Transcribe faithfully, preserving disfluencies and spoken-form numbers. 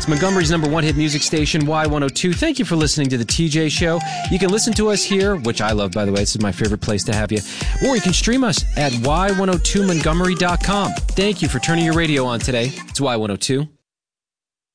It's Montgomery's number one hit music station, Y one oh two. Thank you for listening to The T J Show. You can listen to us here, which I love, by the way. This is my favorite place to have you. Or you can stream us at Y one oh two Montgomery dot com. Thank you for turning your radio on today. It's Y one oh two.